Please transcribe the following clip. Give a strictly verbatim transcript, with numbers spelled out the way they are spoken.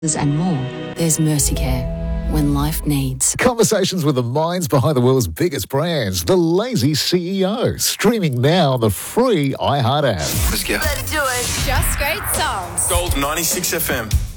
and more, there's Mercycare. When life needs. Conversations with the minds behind the world's biggest brands. The Lazy C E O. Streaming now on the free iHeart app. Let's go. Let's do it. Just great songs. Gold ninety-six F M.